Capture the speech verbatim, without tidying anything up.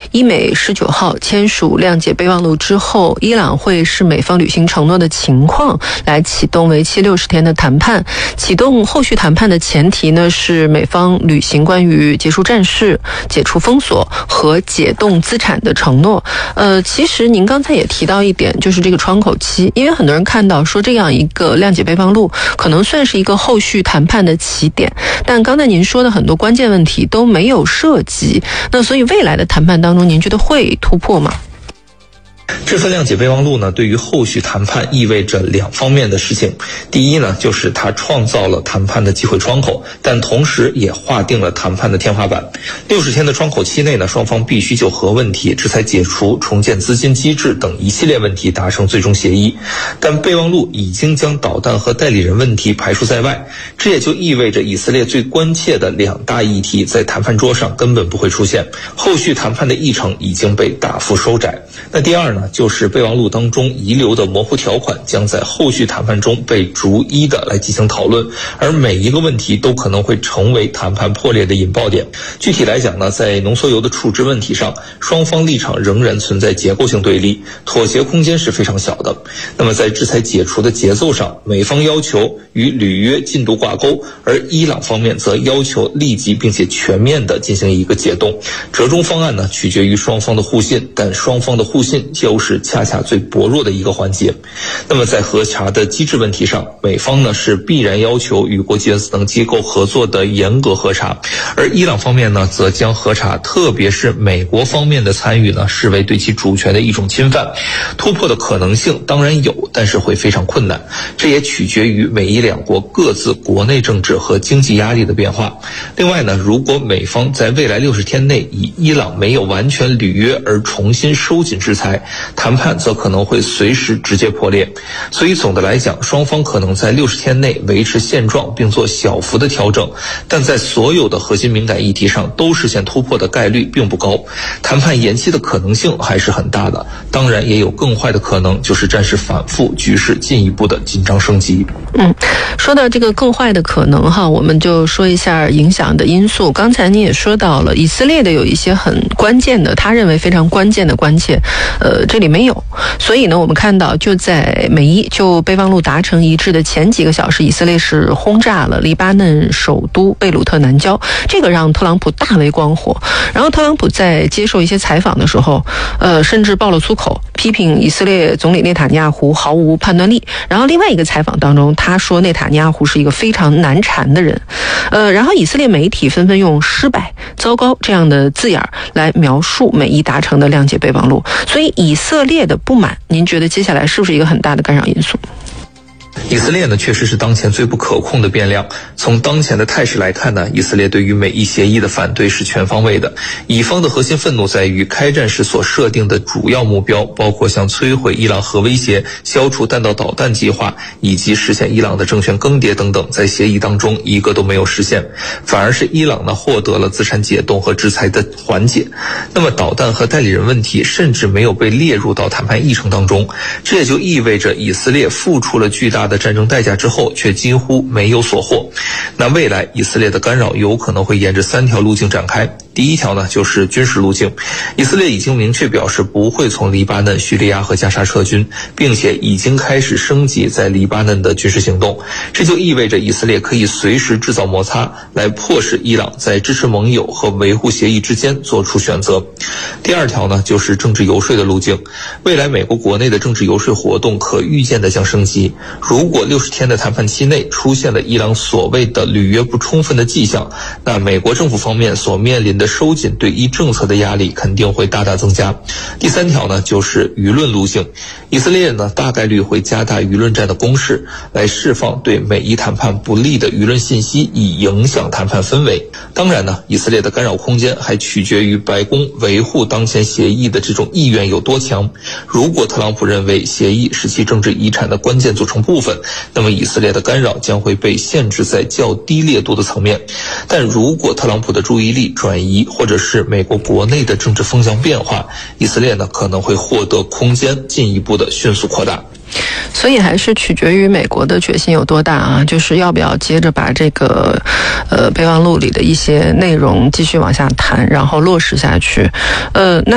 伊美十九号签署谅解备忘录之后，伊朗会视美方履行承诺的情况来启动为期六十天的谈判。启动后续谈判的前提呢是美方履行关于结束战事、解除封锁和解冻资产的承诺。呃，其实您刚才也提到一点，就是这个窗口期，因为很多人看到说这样一个谅解备忘录可能算是一个后续谈判的起点，但刚才您说的很多关键问题都没有涉及，那所以未来的谈判当中，您觉得会突破吗？ 这份谅解备忘录呢，对于后续谈判意味着两方面的事情。第一呢，就是它创造了谈判的机会窗口，但同时也划定了谈判的天花板。六十天的窗口期内呢，双方必须就核问题、制裁解除、重建资金机制等一系列问题达成最终协议。但备忘录已经将导弹和代理人问题排除在外，这也就意味着以色列最关切的两大议题在谈判桌上根本不会出现，后续谈判的议程已经被大幅收窄。那第二呢，就是备忘录当中遗留的模糊条款将在后续谈判中被逐一的来进行讨论，而每一个问题都可能会成为谈判破裂的引爆点。具体来讲呢，在浓缩铀的处置问题上，双方立场仍然存在结构性对立，妥协空间是非常小的。那么在制裁解除的节奏上，美方要求与履约进度挂钩，而伊朗方面则要求立即并且全面的进行一个解冻。折中方案呢，取决于双方的互信，但双方的互信就是恰恰最薄弱的一个环节。那么在核查的机制问题上，美方呢是必然要求与国际原子能机构合作的严格核查，而伊朗方面呢则将核查，特别是美国方面的参与呢视为对其主权的一种侵犯。突破的可能性当然有，但是会非常困难，这也取决于美伊两国各自国内政治和经济压力的变化。另外呢，如果美方在未来六十天内以伊朗没有完全履约而重新收紧制裁，谈判则可能会随时直接破裂。所以总的来讲，双方可能在六十天内维持现状并做小幅的调整，但在所有的核心敏感议题上都实现突破的概率并不高，谈判延期的可能性还是很大的。当然也有更坏的可能，就是战事反复，局势进一步的紧张升级。 嗯，说到这个更坏的可能哈，我们就说一下影响的因素。刚才你也说到了，以色列的有一些很关键的，他认为非常关键的关切，呃，这里没有。所以呢，我们看到就在美伊就备忘录达成一致的前几个小时，以色列是轰炸了黎巴嫩首都贝鲁特南郊，这个让特朗普大为光火。然后特朗普在接受一些采访的时候，呃，甚至爆了粗口，批评以色列总理内塔尼亚胡毫无判断力。然后另外一个采访当中，他说内塔尼亚胡是一个非常难缠的人。呃，然后以色列媒体纷纷用失败、糟糕这样的字眼来描述美伊达成的谅解备忘录。所以以色列的不满，您觉得接下来是不是一个很大的干扰因素？ 以色列呢，确实是当前最不可控的变量。从当前的态势来看呢，以色列对于美伊协议的反对是全方位的。以方的核心愤怒在于开战时所设定的主要目标，包括像摧毁伊朗核威胁、消除弹道导弹计划以及实现伊朗的政权更迭等等，在协议当中一个都没有实现，反而是伊朗呢获得了资产解冻和制裁的缓解。那么导弹和代理人问题甚至没有被列入到谈判议程当中，这也就意味着以色列付出了巨大的战争代价之后，却几乎没有所获。那未来以色列的干扰有可能会沿着三条路径展开。第一条呢，就是军事路径。以色列已经明确表示不会从黎巴嫩、叙利亚和加沙撤军，并且已经开始升级在黎巴嫩的军事行动。这就意味着以色列可以随时制造摩擦，来迫使伊朗在支持盟友和维护协议之间做出选择。第二条呢，就是政治游说的路径。未来美国国内的政治游说活动可预见的将升级。如果六十天的谈判期内出现了伊朗所谓的履约不充分的迹象，那美国政府方面所面临的收紧对伊政策的压力肯定会大大增加。第三条呢，就是舆论路径。以色列呢大概率会加大舆论战的攻势，来释放对美伊谈判不利的舆论信息，以影响谈判氛围。当然呢，以色列的干扰空间还取决于白宫维护当前协议的这种意愿有多强。如果特朗普认为协议是其政治遗产的关键组成部分，那么以色列的干扰将会被限制在较低烈度的层面。但如果特朗普的注意力转移，或者是美国国内的政治风向变化，以色列呢可能会获得空间，进一步的迅速扩大。 所以还是取决于美国的决心有多大啊，就是要不要接着把这个呃备忘录里的一些内容继续往下谈，然后落实下去。呃，那